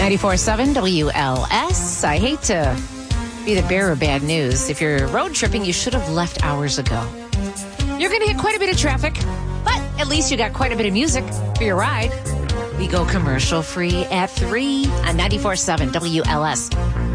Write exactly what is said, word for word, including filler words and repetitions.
ninety-four point seven W L S. I hate to be the bearer of bad news. If you're road tripping, you should have left hours ago. You're going to hit quite a bit of traffic, but at least you got quite a bit of music for your ride. We go commercial free at three on ninety-four point seven W L S.